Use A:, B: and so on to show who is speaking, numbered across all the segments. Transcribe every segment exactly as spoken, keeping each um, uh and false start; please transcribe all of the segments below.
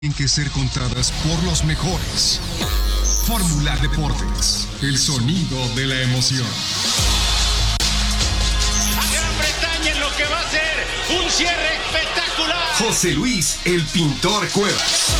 A: Tienen que ser contadas por los mejores. Fórmula Deportes, el sonido de la emoción.
B: A Gran Bretaña en lo que va a ser un cierre espectacular.
A: José Luis, el Pintor Cuevas.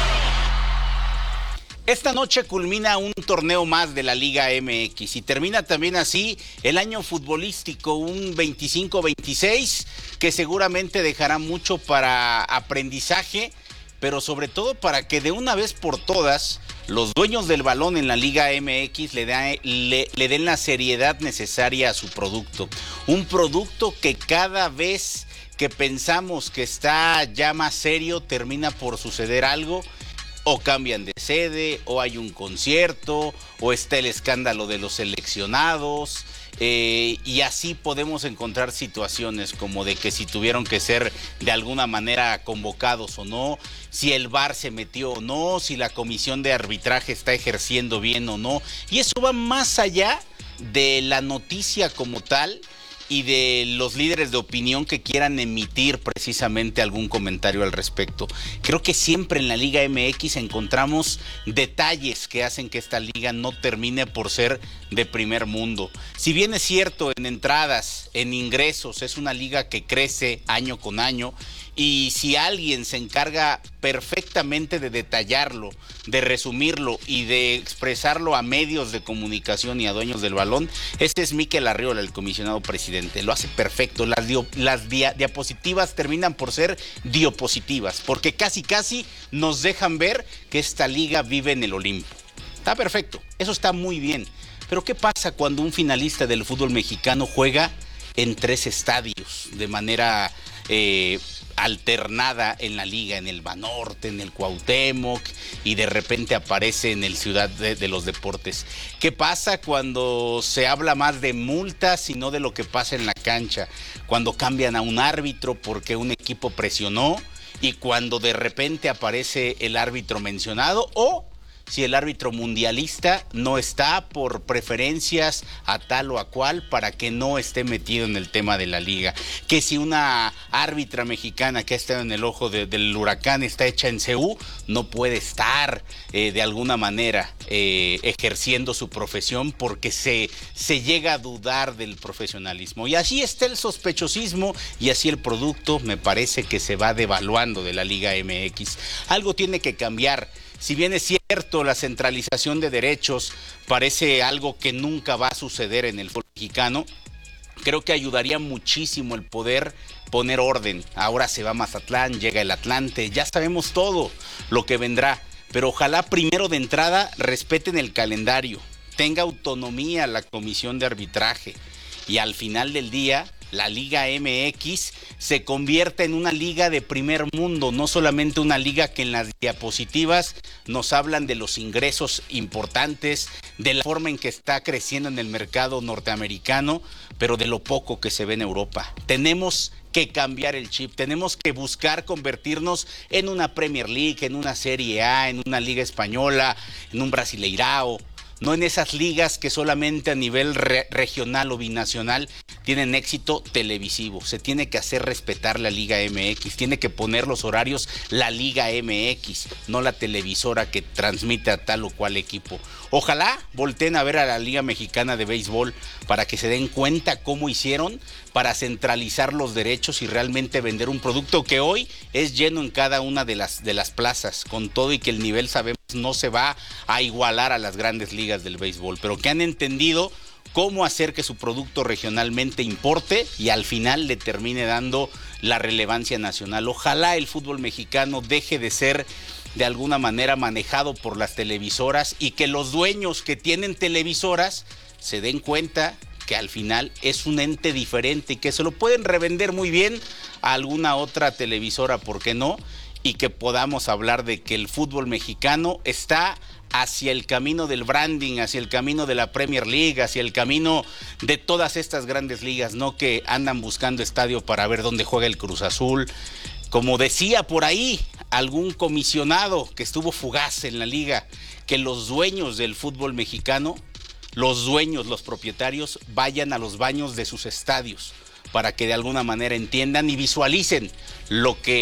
C: Esta noche culmina un torneo más de la Liga M X y termina también así el año futbolístico, un veinticinco veintiséis, que seguramente dejará mucho para aprendizaje, pero sobre todo para que de una vez por todas los dueños del balón en la Liga M X le, da, le, le den la seriedad necesaria a su producto. Un producto que cada vez que pensamos que está ya más serio termina por suceder algo. O cambian de sede, o hay un concierto, o está el escándalo de los seleccionados, eh, y así podemos encontrar situaciones como de que si tuvieron que ser de alguna manera convocados o no, si el V A R se metió o no, si la comisión de arbitraje está ejerciendo bien o no, y eso va más allá de la noticia como tal y de los líderes de opinión que quieran emitir precisamente algún comentario al respecto. Creo que siempre en la Liga M X encontramos detalles que hacen que esta liga no termine por ser de primer mundo. Si bien es cierto, en entradas, en ingresos, es una liga que crece año con año, y si alguien se encarga perfectamente de detallarlo, de resumirlo y de expresarlo a medios de comunicación y a dueños del balón, ese es Mikel Arriola, el comisionado presidente. Lo hace perfecto. Las, dio, las dia, diapositivas terminan por ser diopositivas, porque casi casi nos dejan ver que esta liga vive en el Olimpo. Está perfecto, eso está muy bien. Pero ¿qué pasa cuando un finalista del fútbol mexicano juega en tres estadios de manera eh, alternada en la liga, en el Banorte, en el Cuauhtémoc, y de repente aparece en el Ciudad de, de los Deportes? ¿Qué pasa cuando se habla más de multas y no de lo que pasa en la cancha? Cuando cambian a un árbitro porque un equipo presionó, y cuando de repente aparece el árbitro mencionado, o si el árbitro mundialista no está por preferencias a tal o a cual para que no esté metido en el tema de la liga. Que si una árbitra mexicana que ha estado en el ojo de, del huracán está hecha en C U, no puede estar eh, de alguna manera eh, ejerciendo su profesión porque se, se llega a dudar del profesionalismo. Y así está el sospechosismo y así el producto me parece que se va devaluando de la Liga M X. Algo tiene que cambiar. Si bien es cierto, la centralización de derechos parece algo que nunca va a suceder en el fútbol mexicano, creo que ayudaría muchísimo el poder poner orden. Ahora se va Mazatlán, llega el Atlante, ya sabemos todo lo que vendrá, pero ojalá primero de entrada respeten el calendario, tenga autonomía la comisión de arbitraje, y al final del día la Liga M X se convierte en una liga de primer mundo, no solamente una liga que en las diapositivas nos hablan de los ingresos importantes, de la forma en que está creciendo en el mercado norteamericano, pero de lo poco que se ve en Europa. Tenemos que cambiar el chip, tenemos que buscar convertirnos en una Premier League, en una Serie A, en una Liga Española, en un Brasileirao. No en esas ligas que solamente a nivel re- regional o binacional tienen éxito televisivo. Se tiene que hacer respetar la Liga M X, tiene que poner los horarios la Liga M X, no la televisora que transmite a tal o cual equipo. Ojalá volteen a ver a la Liga Mexicana de Béisbol para que se den cuenta cómo hicieron para centralizar los derechos y realmente vender un producto que hoy es lleno en cada una de las, de las plazas, con todo y que el nivel sabemos no se va a igualar a las grandes ligas del béisbol, pero que han entendido cómo hacer que su producto regionalmente importe y al final le termine dando la relevancia nacional. Ojalá el fútbol mexicano deje de ser de alguna manera manejado por las televisoras y que los dueños que tienen televisoras se den cuenta que al final es un ente diferente y que se lo pueden revender muy bien a alguna otra televisora, ¿por qué no? Y que podamos hablar de que el fútbol mexicano está hacia el camino del branding, hacia el camino de la Premier League, hacia el camino de todas estas grandes ligas, no que andan buscando estadio para ver dónde juega el Cruz Azul. Como decía por ahí algún comisionado que estuvo fugaz en la liga, que los dueños del fútbol mexicano, los dueños, los propietarios, vayan a los baños de sus estadios para que de alguna manera entiendan y visualicen lo que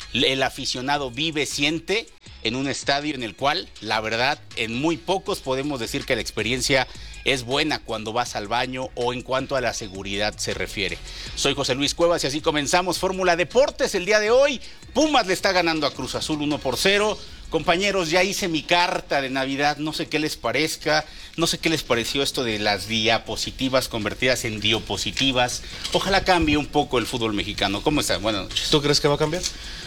C: el aficionado vive, siente en un estadio en el cual, la verdad, en muy pocos podemos decir que la experiencia es buena cuando vas al baño o en cuanto a la seguridad se refiere. Soy José Luis Cuevas y así comenzamos Fórmula Deportes el día de hoy. Pumas le está ganando a Cruz Azul uno por cero. Compañeros, ya hice mi carta de Navidad, no sé qué les parezca, no sé qué les pareció esto de las diapositivas convertidas en diopositivas. Ojalá cambie un poco el fútbol mexicano. ¿Cómo están? Buenas noches.
D: ¿Tú crees que va a cambiar?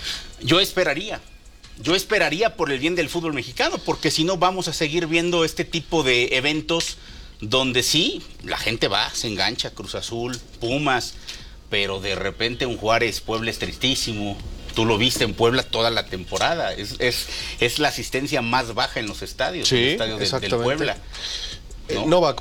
C: Yo esperaría. Yo esperaría por el bien del fútbol mexicano, porque si no vamos a seguir viendo este tipo de eventos donde sí, la gente va, se engancha, Cruz Azul, Pumas, pero de repente un Juárez Puebla es tristísimo. Tú lo viste en Puebla toda la temporada. Es, es, es la asistencia más baja en los estadios,
D: sí,
C: en los estadios de, del Puebla.
D: ¿No? Eh, no va a,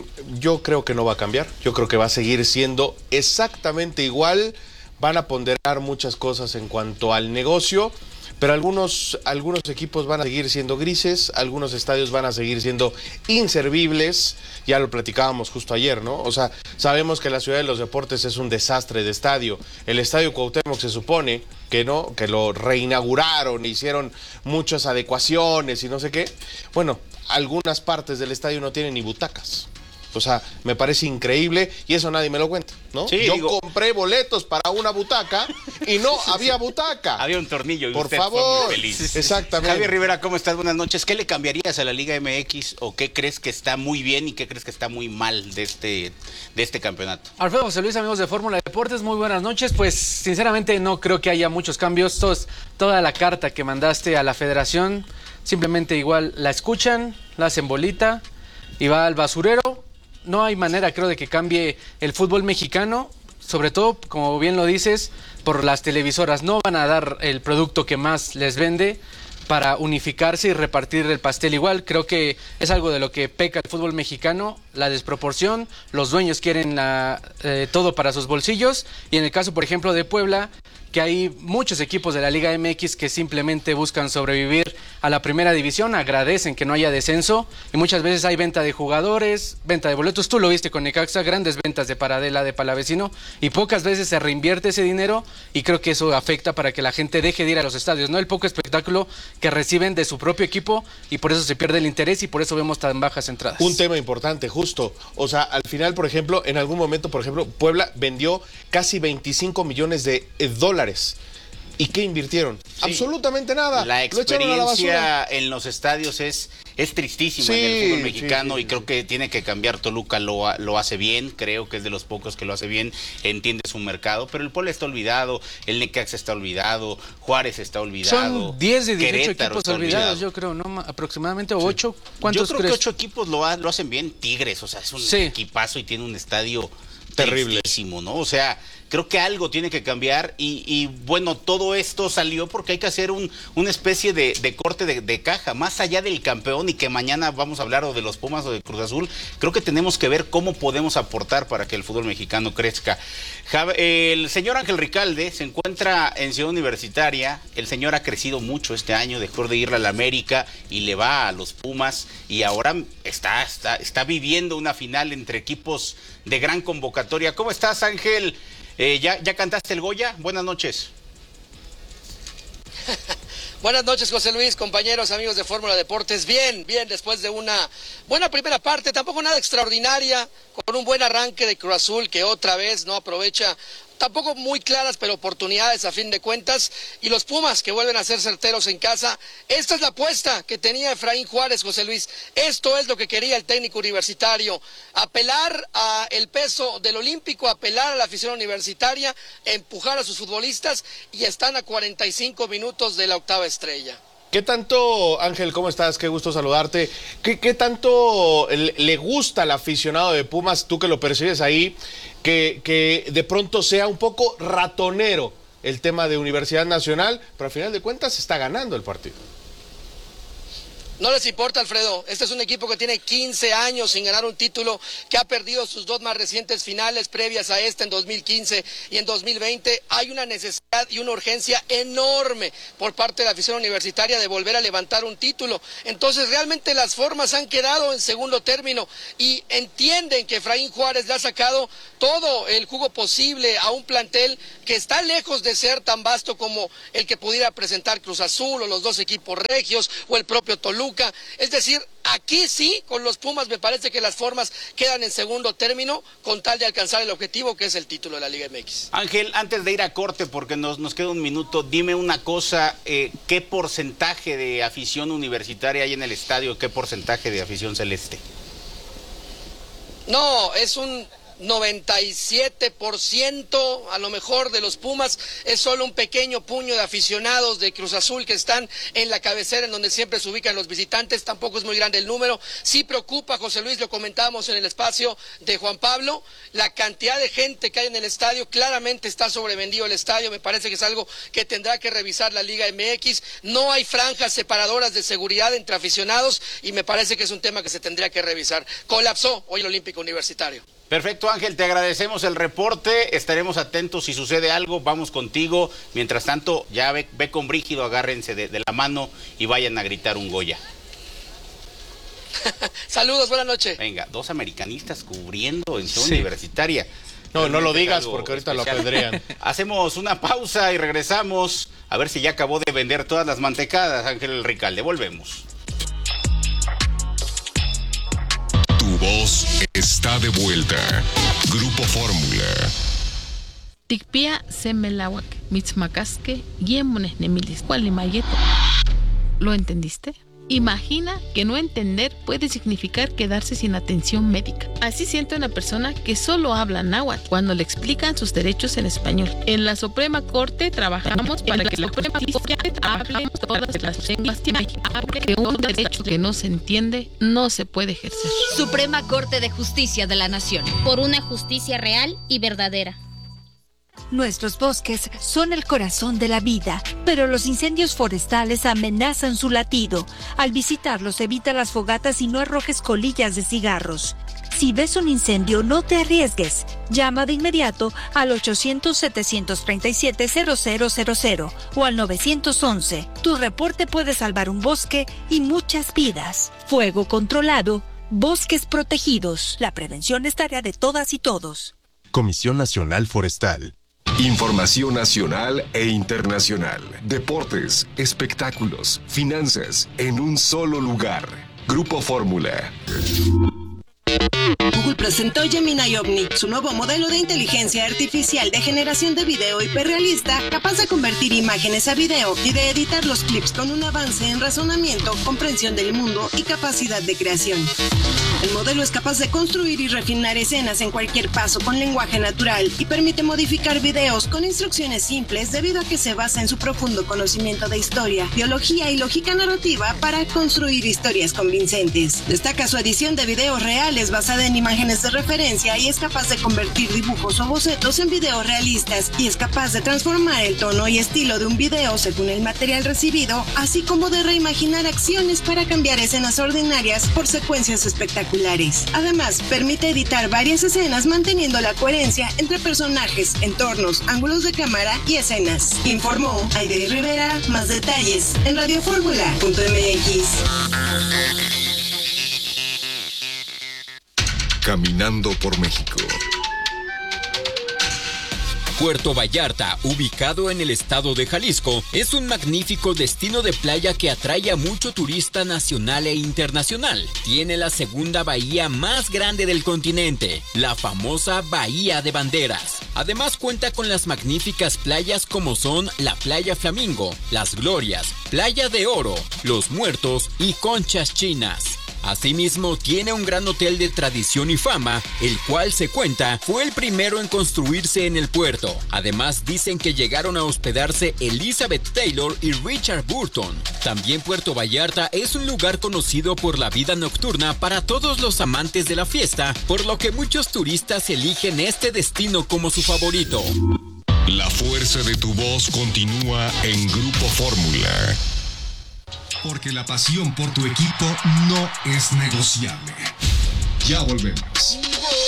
D: yo creo que no va a cambiar. Yo creo que va a seguir siendo exactamente igual. Van a ponderar muchas cosas en cuanto al negocio, pero algunos, algunos equipos van a seguir siendo grises, algunos estadios van a seguir siendo inservibles. Ya lo platicábamos justo ayer, ¿no? O sea, sabemos que la Ciudad de los Deportes es un desastre de estadio. El Estadio Cuauhtémoc se supone que no, que lo reinauguraron, hicieron muchas adecuaciones y no sé qué. Bueno, algunas partes del estadio no tienen ni butacas. O sea, me parece increíble y eso nadie me lo cuenta, ¿no?
C: Sí,
D: Yo
C: digo...
D: compré boletos para una butaca y no había butaca.
C: Había un tornillo y
D: por
C: usted
D: favor,
C: fue muy feliz.
D: Exactamente.
C: Javier Rivera, ¿cómo estás? Buenas noches. ¿Qué le cambiarías a la Liga M X o qué crees que está muy bien y qué crees que está muy mal de este, de este campeonato?
E: Alfredo, José Luis, amigos de Fórmula Deportes, muy buenas noches. Pues sinceramente no creo que haya muchos cambios. Todos, toda la carta que mandaste a la federación, simplemente igual la escuchan, la hacen bolita y va al basurero. No hay manera, creo, de que cambie el fútbol mexicano, sobre todo, como bien lo dices, por las televisoras. No van a dar el producto que más les vende para unificarse y repartir el pastel igual. Creo que es algo de lo que peca el fútbol mexicano, la desproporción. Los dueños quieren la, eh, todo para sus bolsillos. Y en el caso, por ejemplo, de Puebla, que hay muchos equipos de la Liga M X que simplemente buscan sobrevivir a la primera división, agradecen que no haya descenso y muchas veces hay venta de jugadores, venta de boletos. Tú lo viste con Necaxa, grandes ventas de Paradela, de Palavecino, y pocas veces se reinvierte ese dinero y creo que eso afecta para que la gente deje de ir a los estadios, ¿no? El poco espectáculo que reciben de su propio equipo y por eso se pierde el interés y por eso vemos tan bajas entradas.
D: Un tema importante, justo. O sea, al final, por ejemplo, en algún momento, por ejemplo, Puebla vendió casi veinticinco millones de dólares. ¿Y qué invirtieron? Sí. Absolutamente nada.
C: La experiencia la en los estadios es, es tristísima sí, en el fútbol mexicano sí, sí, y creo sí. que tiene que cambiar. Toluca lo, lo hace bien, creo que es de los pocos que lo hace bien, entiende su mercado, pero el Puebla está olvidado, el Necaxa está olvidado, Juárez está olvidado.
E: Son diez de dieciocho equipos olvidados, olvidado. yo creo, ¿no? Aproximadamente, o ocho. Sí. ¿Cuántos
C: Yo creo
E: crees?
C: que ocho equipos lo, lo hacen bien. Tigres, o sea, es un sí. equipazo y tiene un estadio
D: terrible,
C: ¿no? O sea, creo que algo tiene que cambiar y, y bueno, todo esto salió porque hay que hacer un, una especie de, de corte de, de caja, más allá del campeón y que mañana vamos a hablar o de los Pumas o de Cruz Azul. Creo que tenemos que ver cómo podemos aportar para que el fútbol mexicano crezca. El señor Ángel Ricalde se encuentra en Ciudad Universitaria. El señor ha crecido mucho este año, dejó de ir a la América y le va a los Pumas y ahora está, está, está viviendo una final entre equipos de gran convocatoria. ¿Cómo estás, Ángel? Eh, ¿ya, ¿Ya cantaste el Goya? Buenas noches.
F: Buenas noches, José Luis, compañeros, amigos de Fórmula Deportes. Bien, bien, después de una buena primera parte, tampoco nada extraordinaria, con un buen arranque de Cruz Azul que otra vez no aprovecha, tampoco muy claras, pero oportunidades a fin de cuentas, y los Pumas que vuelven a ser certeros en casa. Esta es la apuesta que tenía Efraín Juárez, José Luis. Esto es lo que quería el técnico universitario, apelar a el peso del olímpico, apelar a la afición universitaria, empujar a sus futbolistas, y están a cuarenta y cinco minutos de la octava estrella.
D: ¿Qué tanto, Ángel, cómo estás? Qué gusto saludarte. ¿Qué, qué tanto le gusta al aficionado de Pumas, tú que lo percibes ahí, que, que de pronto sea un poco ratonero el tema de Universidad Nacional, pero al final de cuentas está ganando el partido?
F: No les importa, Alfredo. Este es un equipo que tiene quince años sin ganar un título, que ha perdido sus dos más recientes finales previas a esta en dos mil quince y en dos mil veinte. Hay una necesidad y una urgencia enorme por parte de la afición universitaria de volver a levantar un título. Entonces, realmente las formas han quedado en segundo término y entienden que Efraín Juárez le ha sacado todo el jugo posible a un plantel que está lejos de ser tan vasto como el que pudiera presentar Cruz Azul o los dos equipos regios o el propio Toluca. Es decir, aquí sí, con los Pumas me parece que las formas quedan en segundo término con tal de alcanzar el objetivo que es el título de la Liga M X.
C: Ángel, antes de ir a corte, porque nos, nos queda un minuto, dime una cosa, eh, ¿qué porcentaje de afición universitaria hay en el estadio? ¿Qué porcentaje de afición celeste?
F: No, es un noventa y siete por ciento a lo mejor de los Pumas, es solo un pequeño puño de aficionados de Cruz Azul que están en la cabecera en donde siempre se ubican los visitantes, tampoco es muy grande el número. Sí preocupa, José Luis, lo comentábamos en el espacio de Juan Pablo, la cantidad de gente que hay en el estadio, claramente está sobrevendido el estadio, me parece que es algo que tendrá que revisar la Liga M X, no hay franjas separadoras de seguridad entre aficionados y me parece que es un tema que se tendría que revisar. Colapsó hoy el Olímpico Universitario.
C: Perfecto, Ángel, te agradecemos el reporte, estaremos atentos si sucede algo, vamos contigo. Mientras tanto, ya ve, ve con Brígido, agárrense de, de la mano y vayan a gritar un Goya.
F: Saludos, buenas noches.
C: Venga, dos americanistas cubriendo en zona
D: Sí.
C: universitaria.
D: No, no lo digas
C: Algo
D: porque ahorita
C: especial.
D: lo apedrean.
C: Hacemos una pausa y regresamos a ver si ya acabó de vender todas las mantecadas, Ángel Ricalde. Volvemos.
A: Tu voz está de vuelta. Grupo Fórmula.
G: Tikpia semelawak, mitzmacasque, yemones nemilis, cualimayeto. ¿Lo entendiste? Imagina que no entender puede significar quedarse sin atención médica. Así siente una persona que solo habla náhuatl cuando le explican sus derechos en español. En la Suprema Corte trabajamos para que la Suprema Corte hable todas las lenguas, que un derecho que no se entiende no se puede ejercer.
H: Suprema Corte de Justicia de la Nación.
I: Por una justicia real y verdadera.
J: Nuestros bosques son el corazón de la vida, pero los incendios forestales amenazan su latido. Al visitarlos, evita las fogatas y no arrojes colillas de cigarros. Si ves un incendio, no te arriesgues. Llama de inmediato al ochocientos, setecientos treinta y siete, cero cero cero cero o al novecientos once. Tu reporte puede salvar un bosque y muchas vidas. Fuego controlado, bosques protegidos. La prevención es tarea de todas y todos.
K: Comisión Nacional Forestal.
A: Información nacional e internacional. Deportes, espectáculos, finanzas, en un solo lugar. Grupo Fórmula.
L: Google presentó Gemini Omni, su nuevo modelo de inteligencia artificial de generación de video hiperrealista, capaz de convertir imágenes a video y de editar los clips con un avance en razonamiento, comprensión del mundo y capacidad de creación. El modelo es capaz de construir y refinar escenas en cualquier paso con lenguaje natural y permite modificar videos con instrucciones simples debido a que se basa en su profundo conocimiento de historia, biología y lógica narrativa para construir historias convincentes. Destaca su edición de videos reales basada en imágenes de referencia y es capaz de convertir dibujos o bocetos en videos realistas y es capaz de transformar el tono y estilo de un video según el material recibido, así como de reimaginar acciones para cambiar escenas ordinarias por secuencias espectaculares. Además, permite editar varias escenas manteniendo la coherencia entre personajes, entornos, ángulos de cámara y escenas. Informó Aide Rivera. Más detalles en radioformula punto m x.
A: Caminando por México.
M: Puerto Vallarta, ubicado en el estado de Jalisco, es un magnífico destino de playa que atrae a mucho turista nacional e internacional. Tiene la segunda bahía más grande del continente, la famosa Bahía de Banderas. Además cuenta con las magníficas playas como son la Playa Flamingo, Las Glorias, Playa de Oro, Los Muertos y Conchas Chinas. Asimismo, tiene un gran hotel de tradición y fama, el cual se cuenta fue el primero en construirse en el puerto. Además, dicen que llegaron a hospedarse Elizabeth Taylor y Richard Burton. También Puerto Vallarta es un lugar conocido por la vida nocturna para todos los amantes de la fiesta, por lo que muchos turistas eligen este destino como su favorito.
A: La fuerza de tu voz continúa en Grupo Fórmula. Porque la pasión por tu equipo no es negociable. Ya volvemos.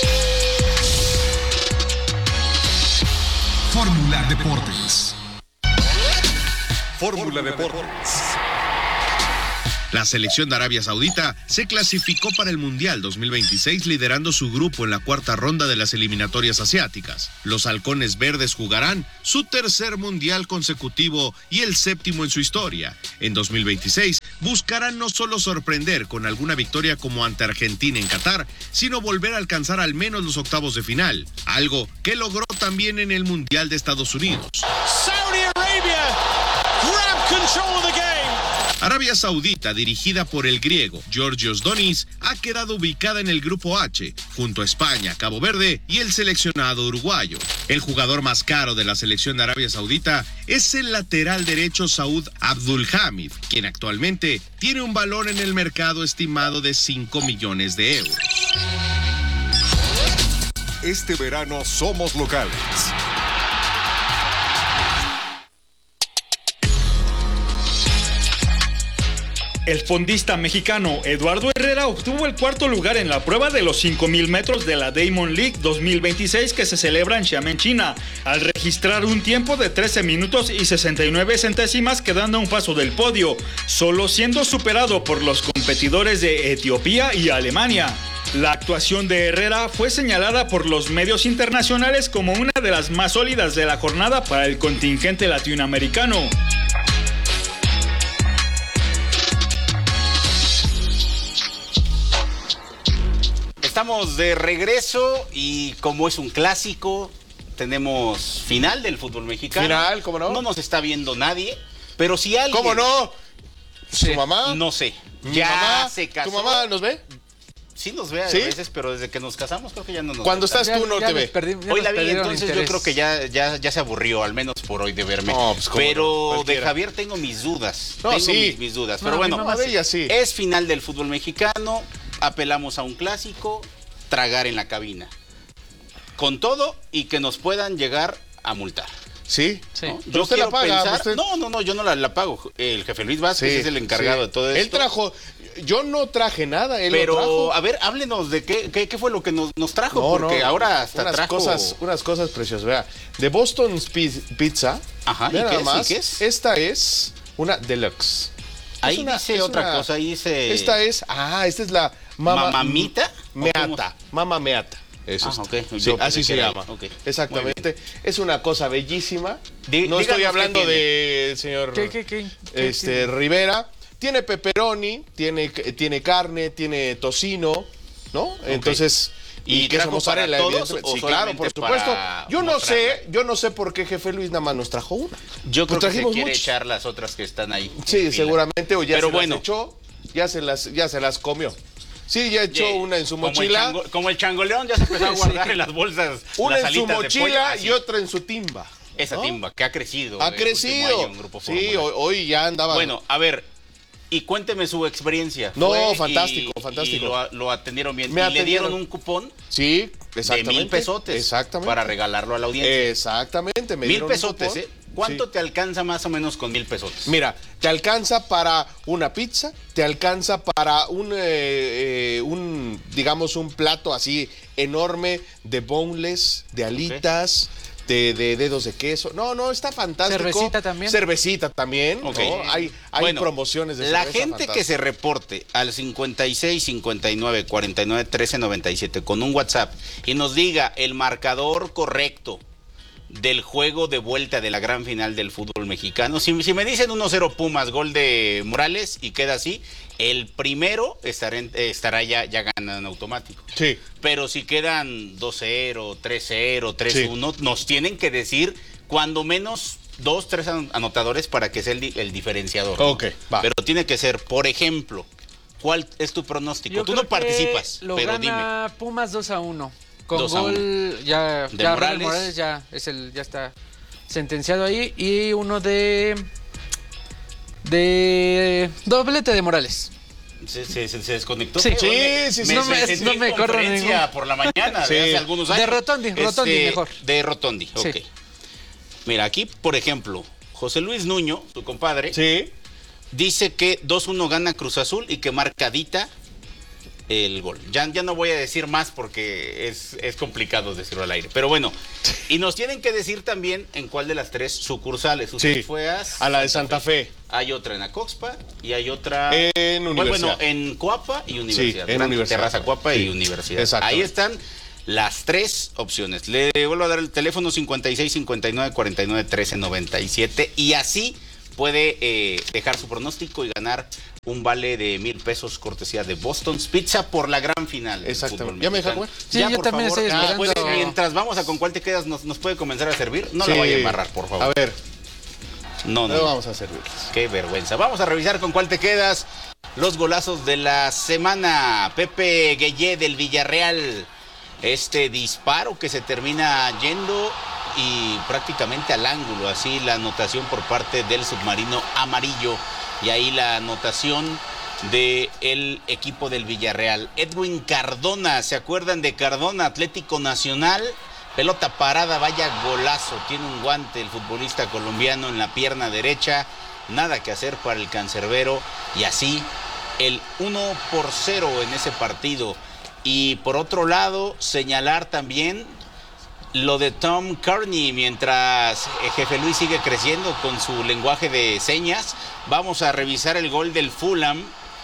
A: Fórmula Deportes.
K: Fórmula Deportes.
N: La selección de Arabia Saudita se clasificó para el Mundial dos mil veintiséis liderando su grupo en la cuarta ronda de las eliminatorias asiáticas. Los halcones verdes jugarán su tercer Mundial consecutivo y el séptimo en su historia. En dos mil veintiséis buscarán no solo sorprender con alguna victoria como ante Argentina en Qatar, sino volver a alcanzar al menos los octavos de final, algo que logró también en el Mundial de Estados Unidos.
B: Saudi Arabia grab control of the game.
N: Arabia Saudita, dirigida por el griego Georgios Donis, ha quedado ubicada en el grupo H, junto a España, Cabo Verde y el seleccionado uruguayo. El jugador más caro de la selección de Arabia Saudita es el lateral derecho Saud Abdulhamid, quien actualmente tiene un valor en el mercado estimado de cinco millones de euros.
K: Este verano somos locales.
O: El fondista mexicano Eduardo Herrera obtuvo el cuarto lugar en la prueba de los cinco mil metros de la Diamond League dos mil veintiséis que se celebra en Xiamen, China, al registrar un tiempo de trece minutos y sesenta y nueve centésimas, quedando a un paso del podio, solo siendo superado por los competidores de Etiopía y Alemania. La actuación de Herrera fue señalada por los medios internacionales como una de las más sólidas de la jornada para el contingente latinoamericano.
C: Estamos de regreso y como es un clásico, tenemos final del fútbol mexicano.
D: Final, ¿cómo no?
C: No nos está viendo nadie, pero si alguien...
D: ¿Cómo no?
C: Sí.
D: ¿Su mamá?
C: No sé.
D: ¿Mi
C: Ya
D: mamá?
C: se casó.
D: ¿Tu mamá nos ve?
C: Sí nos ve a
D: ¿Sí?
C: veces, pero desde que nos casamos creo que ya no nos
D: Cuando
C: ve.
D: estás tú no
E: Ya
D: te
E: nos
D: ve.
E: perdi- ya
C: Hoy
E: nos
C: la vi,
E: perdieron
C: entonces
E: interés.
C: yo creo que ya, ya, ya se aburrió, al menos por hoy, de verme.
D: No, pues, cómo
C: pero
D: no,
C: de
D: cualquiera.
C: Javier tengo mis dudas.
D: No,
C: tengo
D: sí.
C: mis, mis dudas.
E: No,
C: pero
E: mi
C: bueno,
E: mamá
D: de ella sí.
C: es final del fútbol mexicano. Apelamos a un clásico, tragar en la cabina. Con todo y que nos puedan llegar a multar.
D: ¿Sí?
E: Sí.
C: ¿no?
D: Pero
C: Yo
D: usted la
C: quiero
D: paga,
C: pensar...
D: usted-
C: No, no, no, yo no la, la pago. El jefe Luis Vázquez
D: Sí,
C: es el encargado
D: sí.
C: de todo esto.
D: Él trajo, yo no traje nada, él
C: Pero,
D: lo trajo.
C: a ver, háblenos de qué, qué, qué fue lo que nos, nos trajo,
D: No,
C: porque
D: no,
C: ahora hasta
D: unas
C: trajo...
D: cosas, unas cosas preciosas. Vea, de Boston's Pi- Pizza.
C: Ajá,
D: vea
C: ¿y qué
D: nada
C: es? ¿Y
D: más.
C: qué es?
D: Esta es una deluxe.
C: Ahí
D: Es una-
C: dice
D: es
C: otra
D: una-
C: cosa, ahí dice...
D: Esta es, ah, esta es la mama,
C: ¿Mamamita?
D: meata, mama meata. Eso
C: Ah,
D: es.
C: ok.
D: Sí,
C: Yo pensé
D: así
C: que
D: se
C: era
D: llama.
C: ahí. Ok.
D: Exactamente. Es una cosa bellísima.
C: Di-
D: no estoy
C: díganos
D: hablando
C: qué tiene.
D: del señor
E: ¿Qué, qué, qué? ¿Qué
D: este, Rivera. Tiene pepperoni, tiene, tiene carne, tiene tocino, ¿no? Entonces,
C: ¿Y
D: y, queso
C: trajo
D: mozzarella,
C: para todos
D: evidentemente.
C: o
D: Sí, claro, por
C: solamente
D: supuesto.
C: para
D: Yo no
C: mostrarla?
D: sé, yo no sé por qué Jefe Luis nada más nos trajo una.
C: Yo creo
D: Pues
C: que se
D: trajimos
C: quiere
D: muchas.
C: echar las otras que están ahí.
D: Sí,
C: en fila.
D: seguramente, o ya
C: Pero
D: se
C: bueno.
D: las echó, ya se las, ya se las comió. Sí, ya echó
C: Ye-
D: una en su
C: como el
D: mochila,
C: chango- como el changoleón ya se empezó a guardar en las bolsas.
D: una
C: las
D: en su
C: alitas de pollo.
D: mochila
C: Así.
D: y otra en su timba.
C: Esa
D: ¿no?
C: timba que ha crecido.
D: Ha
C: el último
D: crecido.
C: año en Grupo
D: Sí,
C: Fórmula.
D: hoy, hoy ya andaba.
C: Bueno, a ver, y cuénteme su experiencia.
D: No,
C: Fue
D: fantástico,
C: y-
D: fantástico.
C: Y lo, lo atendieron bien.
D: Me
C: y
D: atendieron.
C: le dieron un cupón
D: Sí,
C: de
D: exactamente.
C: mil pesotes.
D: Exactamente.
C: Para regalarlo a la audiencia.
D: Exactamente. Me
C: mil
D: dieron un
C: pesotes,
D: cupón.
C: ¿eh? ¿Cuánto
D: Sí.
C: te alcanza más o menos con mil pesotes?
D: Mira, te alcanza para una pizza, te alcanza para un, eh, eh, un digamos, un plato así enorme de boneless, de alitas. De, de dedos de queso. No, no, está fantástico.
E: ¿Cervecita también?
D: Cervecita también.
C: Ok.
D: ¿no? Hay, hay
C: Bueno,
D: promociones de
C: la
D: cerveza
C: gente que
D: fantásticas.
C: se reporte al cincuenta y seis, cincuenta y nueve, cuarenta y nueve, trece, noventa y siete con un WhatsApp y nos diga el marcador correcto del juego de vuelta de la gran final del fútbol mexicano. Si, si me dicen uno cero Pumas, gol de Morales y queda así, el primero estará, en- estará ya, ya ganando en automático.
D: Sí.
C: Pero si quedan dos cero, tres cero, tres uno, nos tienen que decir cuando menos dos, tres an- anotadores para que sea el, di- el diferenciador. ¿no?
D: Ok, va.
C: Pero tiene que ser, por ejemplo, ¿cuál es tu pronóstico?
E: Yo
C: Tú
E: creo
C: no participas,
E: que lo
C: pero
E: gana Pumas dos a uno. Con
C: dos a
E: gol ya,
C: De
E: ya
C: Morales.
E: Morales. Morales ya es el ya está sentenciado ahí y uno de de doblete de Morales.
C: dime. ¿Se, se, se- se desconectó?
E: Sí.
C: Hoy
E: Sí,
C: me-
E: sí, sí,
C: me-
E: no
C: me
E: me-
C: sentí
E: no
C: en
E: me corro
C: conferencia
E: ningún-
C: por la mañana
D: Sí.
C: de hace algunos
E: De
C: años.
E: Rotondi, Rotondi mejor.
C: De Rotondi,
E: Sí.
C: ok. Mira, aquí, por ejemplo, José Luis Nuño, tu compadre,
D: Sí.
C: dice que dos uno gana Cruz Azul y que marcadita el gol. Ya, ya no voy a decir más porque es, es complicado decirlo al aire. Pero bueno, y nos tienen que decir también en cuál de las tres sucursales. Usted
D: Sí,
C: fue a,
D: a la de Santa Fe.
C: Hay otra en Acoxpa y hay otra
D: en Universidad.
C: Bueno, en Coapa y Universidad.
D: Sí, en
C: Gran
D: Universidad.
C: Terraza Coapa
D: Sí,
C: y Universidad.
D: exacto.
C: Ahí están las tres opciones. Le vuelvo a dar el teléfono cincuenta y seis, cincuenta y nueve, cuarenta y nueve, trece, noventa y siete y así puede eh, dejar su pronóstico y ganar un vale de mil pesos cortesía de Boston's Pizza por la gran final.
D: Exactamente. ¿Ya me deja comer?
E: Sí, yo también estoy esperando.
C: Puede, mientras vamos a con cuál te quedas, nos, nos puede comenzar a servir. No
D: Sí.
C: la vaya a embarrar, por favor.
D: A ver.
C: No, no.
D: No vamos a servir.
C: Qué vergüenza. Vamos a revisar con cuál te quedas. Los golazos de la semana. Pepe Gueye del Villarreal. Este disparo que se termina yendo y prácticamente al ángulo. Así la anotación por parte del submarino amarillo. Y ahí la anotación del equipo del Villarreal. Edwin Cardona. ¿Se acuerdan de Cardona? Atlético Nacional. Pelota parada, vaya golazo. Tiene un guante el futbolista colombiano en la pierna derecha. Nada que hacer para el cancerbero. Y así el uno por cero en ese partido. Y por otro lado, señalar también lo de Tom Kearney. Mientras el Jefe Luis sigue creciendo con su lenguaje de señas, vamos a revisar el gol del Fulham.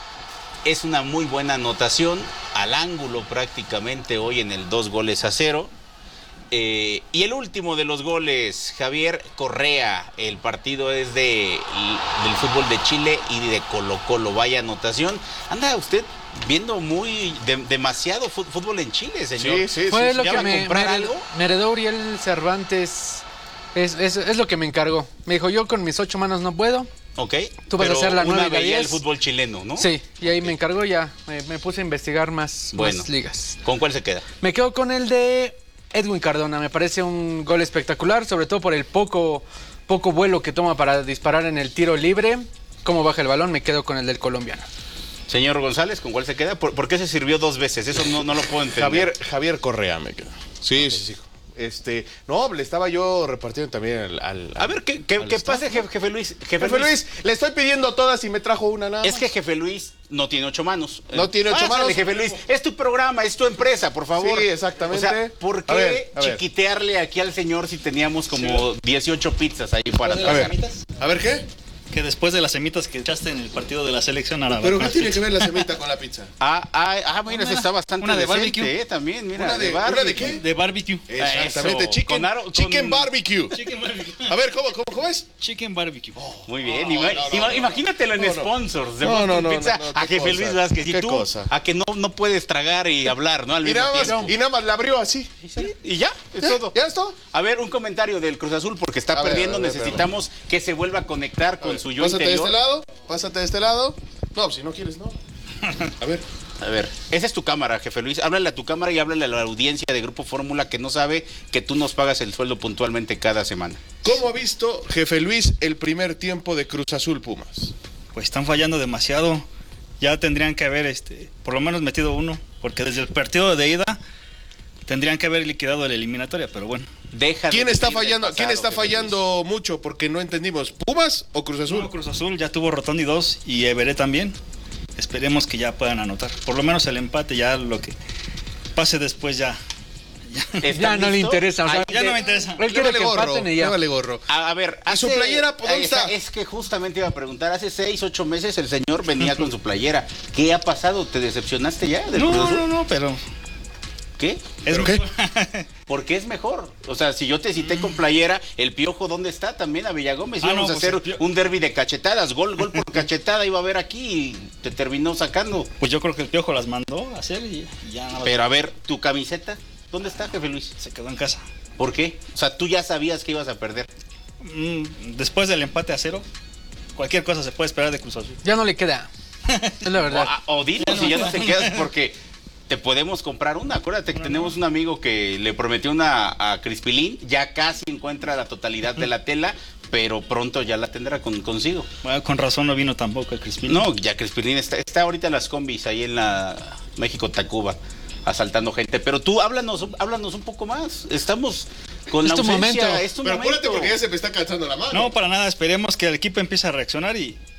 C: Es una muy buena anotación. Al ángulo prácticamente hoy en el dos goles a cero. Eh, y el último de los goles, Javier Correa. El partido es de, del fútbol de Chile y de Colo Colo. Vaya anotación. Anda usted viendo muy de, demasiado fútbol en Chile, señor.
D: Sí, sí,
E: Fue
D: sí.
E: lo
C: ¿Ya
E: que
C: va a
E: me,
C: comprar
E: me,
C: algo?
E: me heredó Uriel Cervantes. Es, es, es lo que me encargó. Me dijo, yo con mis ocho manos no puedo.
C: Ok.
E: Tú vas a
C: Pero
E: hacer la
C: una
E: nueve y la
C: veía
E: diez.
C: el fútbol chileno, ¿no?
E: Sí, y ahí me encargó ya. Me, me puse a investigar más,
C: Bueno.
E: más ligas.
C: ¿Con cuál se queda?
E: Me quedo con el de Edwin Cardona. Me parece un gol espectacular, sobre todo por el poco, poco vuelo que toma para disparar en el tiro libre. Cómo baja el balón, me quedo con el del colombiano.
C: Señor González, ¿con cuál se queda? ¿Por, por qué se sirvió dos veces? Eso no, no lo puedo entender.
D: Javier, Javier Correa me quedo. Sí, sí, sí. Este, no, le estaba yo repartiendo también al... al
C: A ver, ¿qué, qué, ¿qué pasa, jefe, jefe Luis? Jefe,
D: Jefe Luis, le estoy pidiendo todas y me trajo una nada.
C: Es que Jefe Luis no tiene ocho manos.
D: No tiene ocho
C: Pásale,
D: manos.
C: Jefe Luis, es tu programa, es tu empresa, por favor.
D: Sí, exactamente.
C: O sea, ¿por qué
D: A ver, a ver.
C: chiquitearle aquí al señor si teníamos como dieciocho pizzas ahí para
D: A ver,
C: tragar?
D: a ver, ¿qué?
P: Que después de las semitas que echaste en el partido de la selección árabe.
D: ¿Pero qué tiene que ver la semita con la pizza?
C: Ah, ah, ah mira,
P: Una-
C: esa está bastante
P: una de
C: decente,
P: barbecue.
C: eh, también, mira,
D: ¿Una de-
C: barbecue.
D: una de qué?
P: De barbecue.
D: Exactamente,
C: Eso,
D: chicken,
C: con aro-
D: chicken
C: con-
D: barbecue.
P: Chicken barbecue.
D: A ver, ¿cómo, cómo, cómo es?
P: Chicken barbecue.
C: Muy bien,
D: No,
C: ima-
D: no, no,
C: ima-
D: no,
C: imagínatelo en
D: no, no.
C: sponsors de
D: No,
C: Boston
D: no, no,
C: Pizza
D: no, no,
C: a
D: qué
C: Jefe
D: cosa,
C: Luis Vázquez y
D: qué
C: tú
D: cosa.
C: a que no, no puedes tragar y hablar, ¿no? Al
D: Y
C: mismo
D: nada, más,
C: tiempo.
D: y nada más la abrió así.
C: Y ya, es
D: ¿Ya?
C: todo.
D: ¿Ya es todo?
C: A ver, un comentario del Cruz Azul porque está
D: A ver,
C: perdiendo.
D: a ver,
C: Necesitamos que se vuelva a conectar con
D: A ver,
C: su yo
D: pásate de
C: interior.
D: este lado, pásate de este lado. No, si no quieres, no. A ver.
C: A ver, esa es tu cámara, Jefe Luis. Háblale a tu cámara y háblale a la audiencia de Grupo Fórmula que no sabe que tú nos pagas el sueldo puntualmente cada semana.
D: ¿Cómo ha visto, Jefe Luis, el primer tiempo de Cruz Azul Pumas?
P: Pues están fallando demasiado. Ya tendrían que haber este, por lo menos metido uno, porque desde el partido de ida tendrían que haber liquidado la eliminatoria, pero bueno.
C: Deja
D: ¿Quién
C: de
D: está
C: vivir del
D: fallando?
C: pasado,
D: ¿Quién está
C: Jefe
D: fallando mucho? Porque no entendimos. ¿Pumas o Cruz Azul?
P: No, Cruz Azul ya tuvo Rotondi dos y Everé también. Esperemos que ya puedan anotar. Por lo menos el empate, ya lo que pase después ya.
C: Luis.
E: Ya no le
C: listo?
E: interesa, o sea,
C: Ahí
P: Ya
C: te-
P: no me interesa.
E: Él
D: Le
E: quiere
D: vale
E: que
D: gorro,
E: empaten y
D: le
E: ya.
D: vale gorro.
C: A, a ver,
D: ¿Y su playera, por dónde
C: esa-
D: está?
C: Es que justamente iba a preguntar, hace seis, ocho meses el señor venía con su playera. ¿Qué ha pasado? ¿Te decepcionaste ya del Cruz
P: No,
C: Azul?
P: no, no, pero
C: ¿Qué?
P: es
D: ¿Pero qué?
C: Porque es mejor. O sea, si yo te cité con playera, el Piojo, ¿dónde está? También a Villagómez.
P: Ah,
C: Íbamos
P: no,
C: a
P: pues
C: hacer
P: el Pio-
C: un derbi de cachetadas. Gol, gol por cachetada iba a haber aquí y te terminó sacando.
P: Pues yo creo que el Piojo las mandó a hacer y y ya nada más
C: Pero a ver, ¿tu camiseta? ¿Dónde está, Jefe Luis?
P: se quedó en casa.
C: ¿Por qué? O sea, tú ya sabías que ibas a perder.
P: Mm, Después del empate a cero, cualquier cosa se puede esperar de Cruz Azul.
E: Ya no le queda. Es la
C: O,
E: verdad.
C: a- o dinos si ya no te quedas porque te podemos comprar una. Acuérdate que tenemos un amigo que le prometió una a Crispilín. Ya casi encuentra la totalidad de la tela, pero pronto ya la tendrá con, consigo.
P: Bueno, con razón no vino tampoco el Crispín.
C: No, ya Crispilín está, está ahorita en las combis ahí en la México-Tacuba asaltando gente. Pero tú háblanos, háblanos un poco más. Estamos con
E: Es
C: la
E: tu
C: ausencia.
E: momento.
C: Es tu
D: Pero
C: momento.
D: apúrate porque ya se me está cansando la mano.
P: No, para nada, esperemos que el equipo empiece a reaccionar y,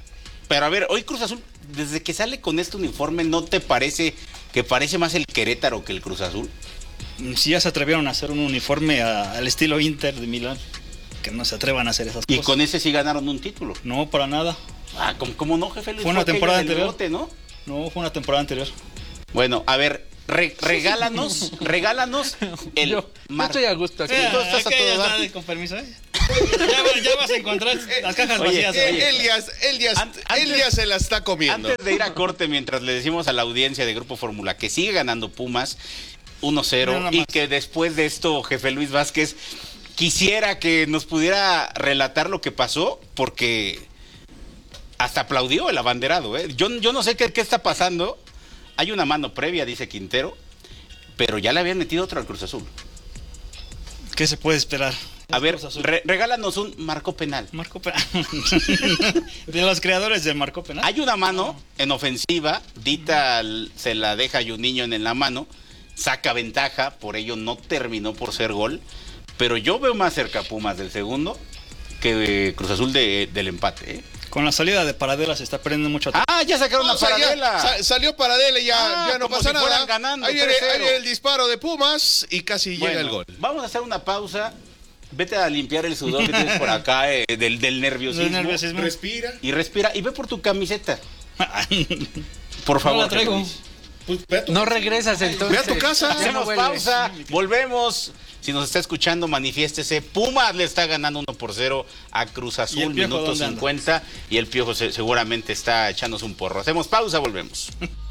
C: Pero a ver, hoy Cruz Azul, desde que sale con este uniforme, ¿no te parece que parece más el Querétaro que el Cruz Azul?
P: Si ya se atrevieron a hacer un uniforme a, al estilo Inter de Milán, que no se atrevan a hacer esas
C: y
P: cosas.
C: Y con ese sí ganaron un título.
P: No, para nada.
C: Ah, ¿cómo, cómo no, jefe Luis?
P: Fue una
C: fue
P: temporada anterior.
C: Bote, ¿no?
P: No, fue una temporada anterior.
C: Bueno, a ver, re, regálanos, regálanos el...
E: Yo, yo estoy a gusto aquí.
P: Eh,
C: Tú estás a todo dar.
P: De, con permiso, ¿eh? ya, ya vas a encontrar las cajas
C: Oye,
P: vacías.
C: eh,
P: Oye.
D: Elias, Elias,
C: Antes-
D: Elias se la está comiendo.
C: Antes de ir a corte, mientras le decimos a la audiencia de Grupo Fórmula que sigue ganando Pumas uno cero
P: Nada
C: y
P: más.
C: que después de esto, jefe Luis Vázquez, quisiera que nos pudiera relatar lo que pasó, porque hasta aplaudió el abanderado, ¿eh? Yo, yo no sé qué, qué está pasando. Hay una mano previa, dice Quintero, pero ya le habían metido otro al Cruz Azul.
P: ¿Qué se puede esperar?
C: A ver, re- regálanos un marco penal.
P: Marco Penal. De los creadores del Marco Penal.
C: Hay una mano en ofensiva, Dita l- se la deja a Juninho en la mano, saca ventaja, por ello no terminó por ser gol, pero yo veo más cerca a Pumas del segundo que eh, Cruz Azul de- del empate, ¿eh?
P: Con la salida de Paradela se está perdiendo mucho tiempo.
C: Ah, ya sacaron
D: No,
C: a
D: o sea, ya
C: Paradela.
D: sa- salió Paradela y ya,
C: Ah,
D: ya no
C: como
D: pasa
C: si
D: nada.
C: fueran ganando
D: ahí, viene,
C: tres cero.
D: ahí viene el disparo de Pumas y casi
C: Bueno,
D: llega el gol.
C: Vamos a hacer una pausa. Vete a limpiar el sudor que tienes por acá eh, del, del nerviosismo.
P: Del nerviosismo.
D: Respira.
C: Y respira. Y ve por tu camiseta. Por favor.
P: No la traigo.
C: Luis.
D: Pues ve a tu-
E: No regresas entonces.
D: Ve a tu casa.
E: Ya no
C: Hacemos
E: vuelves.
C: pausa, volvemos. Si nos está escuchando, manifiéstese. Pumas le está ganando uno por cero a Cruz
P: ¿Y
C: Azul,
P: el Piojo
C: minuto
P: dónde anda?
C: cincuenta. Y el Piojo se- seguramente está echándose un porro. Hacemos pausa, volvemos.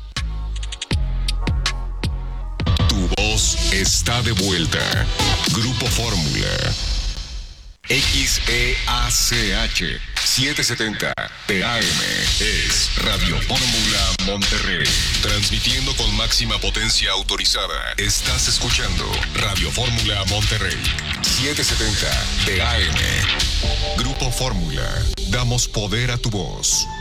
A: Tu voz está de vuelta. Grupo Fórmula. X E A C H setecientos setenta P A M es Radio Fórmula Monterrey. Transmitiendo con máxima potencia autorizada. Estás escuchando Radio Fórmula Monterrey. setecientos setenta P A M. Grupo Fórmula. Damos poder a tu voz.